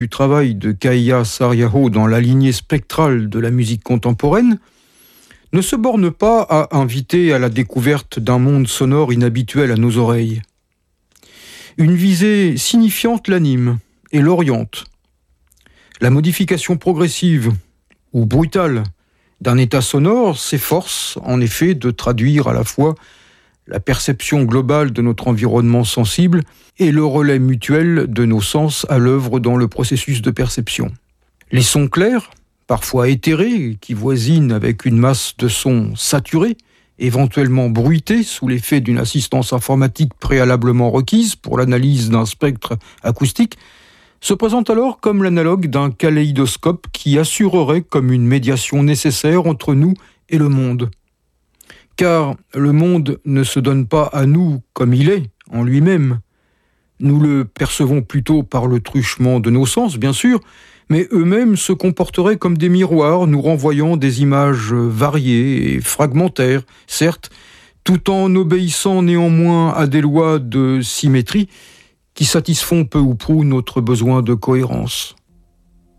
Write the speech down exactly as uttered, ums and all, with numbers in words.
du travail de Kaija Saariaho dans la lignée spectrale de la musique contemporaine, ne se borne pas à inviter à la découverte d'un monde sonore inhabituel à nos oreilles. Une visée signifiante l'anime et l'oriente. La modification progressive ou brutale d'un état sonore s'efforce en effet de traduire à la fois la perception globale de notre environnement sensible et le relais mutuel de nos sens à l'œuvre dans le processus de perception. Les sons clairs, parfois éthérés, qui voisinent avec une masse de sons saturés, éventuellement bruités sous l'effet d'une assistance informatique préalablement requise pour l'analyse d'un spectre acoustique, se présentent alors comme l'analogue d'un kaléidoscope qui assurerait comme une médiation nécessaire entre nous et le monde. Car le monde ne se donne pas à nous comme il est, en lui-même. Nous le percevons plutôt par le truchement de nos sens, bien sûr, mais eux-mêmes se comporteraient comme des miroirs, nous renvoyant des images variées et fragmentaires, certes, tout en obéissant néanmoins à des lois de symétrie qui satisfont peu ou prou notre besoin de cohérence.